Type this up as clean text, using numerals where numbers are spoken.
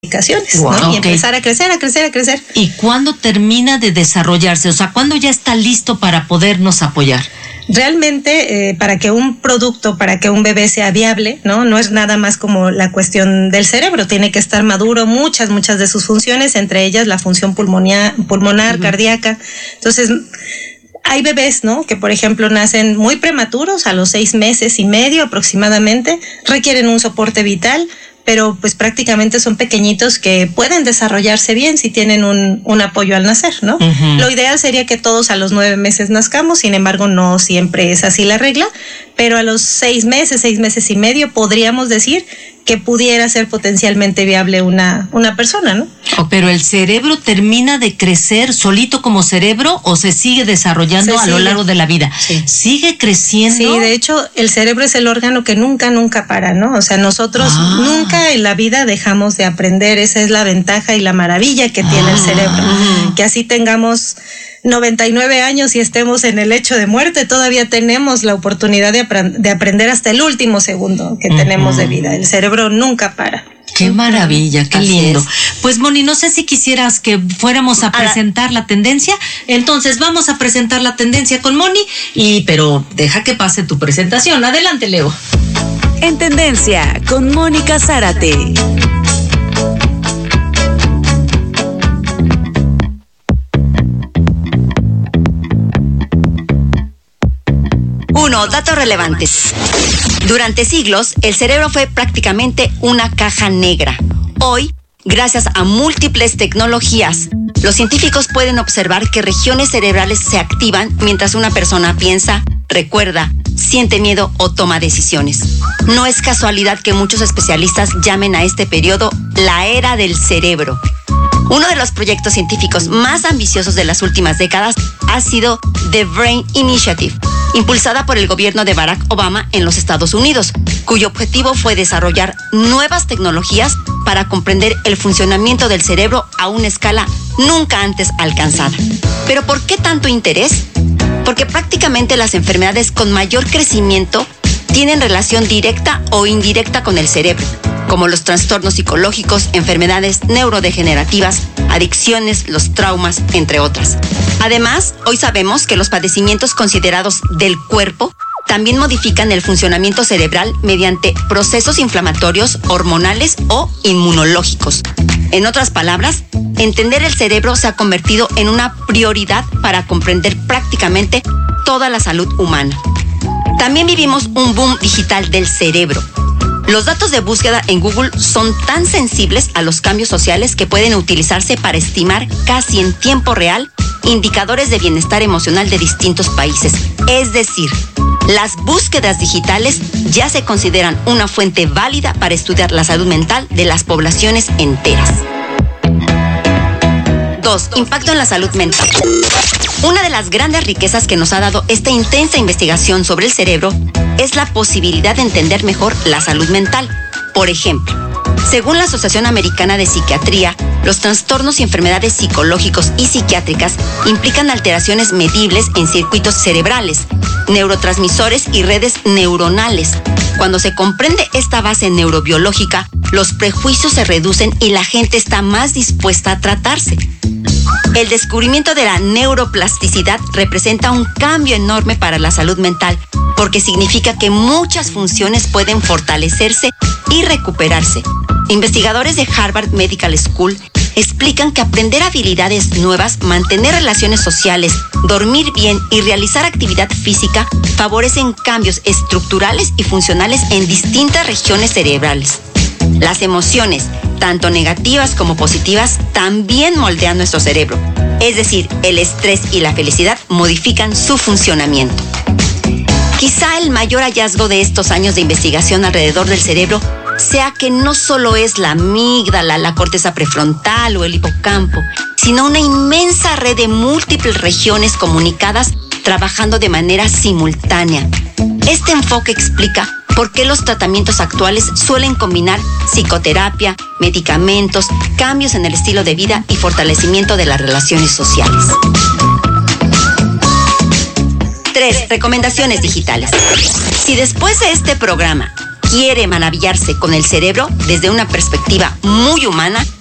wow, ¿no? Y empezar a crecer. ¿Y cuándo termina de desarrollarse? O sea, ¿cuándo ya está listo para podernos apoyar? Realmente, para que un bebé sea viable, no es nada más como la cuestión del cerebro, tiene que estar maduro muchas de sus funciones, entre ellas la función pulmonar, cardíaca. Entonces, hay bebés, ¿no?, que por ejemplo nacen muy prematuros, a los 6 meses y medio aproximadamente, requieren un soporte vital, pero pues prácticamente son pequeñitos que pueden desarrollarse bien si tienen un apoyo al nacer, ¿no? Uh-huh. Lo ideal sería que todos a los 9 meses nazcamos, sin embargo no siempre es así la regla, pero a los 6 meses y medio podríamos decir que pudiera ser potencialmente viable una persona, ¿no? Pero el cerebro termina de crecer solito como cerebro o se sigue desarrollando a lo largo de la vida. Sí. ¿Sigue creciendo? Sí, de hecho, el cerebro es el órgano que nunca para, ¿no? O sea, nosotros nunca en la vida dejamos de aprender. Esa es la ventaja y la maravilla que tiene el cerebro. Que así tengamos 99 años y estemos en el lecho de muerte, todavía tenemos la oportunidad de aprender hasta el último segundo que tenemos de vida. El cerebro nunca para. Qué maravilla, qué lindo. Pues Moni, no sé si quisieras que fuéramos a presentar la tendencia. Entonces vamos a presentar la tendencia con Moni, pero deja que pase tu presentación. Adelante, Leo. En Tendencia con Mónica Zárate. Datos relevantes. Durante siglos, el cerebro fue prácticamente una caja negra. Hoy, gracias a múltiples tecnologías, los científicos pueden observar que regiones cerebrales se activan mientras una persona piensa, recuerda, siente miedo o toma decisiones. No es casualidad que muchos especialistas llamen a este periodo la era del cerebro. Uno de los proyectos científicos más ambiciosos de las últimas décadas ha sido The Brain Initiative, impulsada por el gobierno de Barack Obama en los Estados Unidos, cuyo objetivo fue desarrollar nuevas tecnologías para comprender el funcionamiento del cerebro a una escala nunca antes alcanzada. ¿Pero por qué tanto interés? Porque prácticamente las enfermedades con mayor crecimiento tienen relación directa o indirecta con el cerebro, como los trastornos psicológicos, enfermedades neurodegenerativas, adicciones, los traumas, entre otras. Además, hoy sabemos que los padecimientos considerados del cuerpo también modifican el funcionamiento cerebral mediante procesos inflamatorios, hormonales o inmunológicos. En otras palabras, entender el cerebro se ha convertido en una prioridad para comprender prácticamente toda la salud humana. También vivimos un boom digital del cerebro. Los datos de búsqueda en Google son tan sensibles a los cambios sociales que pueden utilizarse para estimar casi en tiempo real indicadores de bienestar emocional de distintos países. Es decir, las búsquedas digitales ya se consideran una fuente válida para estudiar la salud mental de las poblaciones enteras. 2. Impacto en la salud mental. Una de las grandes riquezas que nos ha dado esta intensa investigación sobre el cerebro es la posibilidad de entender mejor la salud mental. Por ejemplo, según la Asociación Americana de Psiquiatría, los trastornos y enfermedades psicológicos y psiquiátricas implican alteraciones medibles en circuitos cerebrales, neurotransmisores y redes neuronales. Cuando se comprende esta base neurobiológica, los prejuicios se reducen y la gente está más dispuesta a tratarse. El descubrimiento de la neuroplasticidad representa un cambio enorme para la salud mental, porque significa que muchas funciones pueden fortalecerse y recuperarse. Investigadores de Harvard Medical School explican que aprender habilidades nuevas, mantener relaciones sociales, dormir bien y realizar actividad física favorecen cambios estructurales y funcionales en distintas regiones cerebrales. Las emociones, tanto negativas como positivas, también moldean nuestro cerebro. Es decir, el estrés y la felicidad modifican su funcionamiento. Quizá el mayor hallazgo de estos años de investigación alrededor del cerebro sea que no solo es la amígdala, la corteza prefrontal o el hipocampo, sino una inmensa red de múltiples regiones comunicadas trabajando de manera simultánea. Este enfoque explica por qué los tratamientos actuales suelen combinar psicoterapia, medicamentos, cambios en el estilo de vida y fortalecimiento de las relaciones sociales. 3. Recomendaciones digitales. Si después de este programa quiere maravillarse con el cerebro desde una perspectiva muy humana,